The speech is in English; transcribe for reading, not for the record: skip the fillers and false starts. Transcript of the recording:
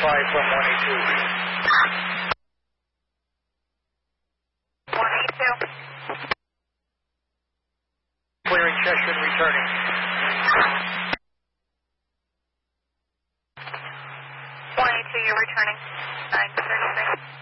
from 182. 182. Clearing Cheshire and returning. 182, you're returning. 936.